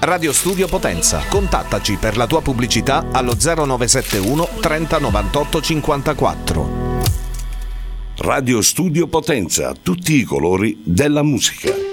Radio Studio Potenza. Contattaci per la tua pubblicità allo 0971 30 98 54. Radio Studio Potenza, tutti i colori della musica.